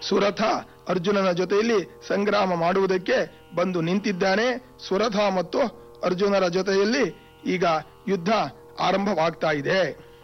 ಸುರಥ ಅರ್ಜುನನ ಜೊತೆಯಲ್ಲಿ ಸಂಗ್ರಾಮ ಮಾಡುವುದಕ್ಕೆ ಬಂದು ನಿಂತಿದ್ದಾನೆ. ಸುರಥ ಮತ್ತು ಅರ್ಜುನರ ಜೊತೆಯಲ್ಲಿ ಈಗ ಯುದ್ಧ ಆರಂಭವಾಗ್ತಾ ಇದೆ.